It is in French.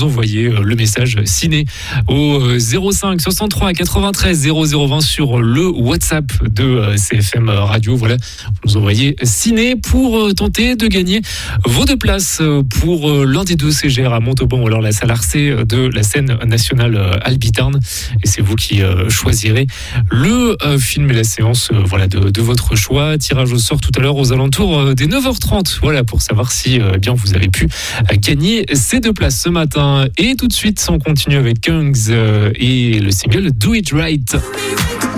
nous envoyer le message ciné au 05 63 93 0020 sur le WhatsApp de CFM Radio. Voilà, vous nous envoyez ciné pour tenter de gagner vos 2 places pour l'un des 2 CGR à Montauban ou alors la salle Arcé de la scène nationale Albitarn. Et c'est vous qui choisirez le film et la séance de votre choix. Tirage au sort tout à l'heure aux alentours des 9h30. Voilà, pour savoir si bien vous avez pu gagner ces 2 places ce matin. Et tout de suite, on continue avec Kungs et le single Do It Right.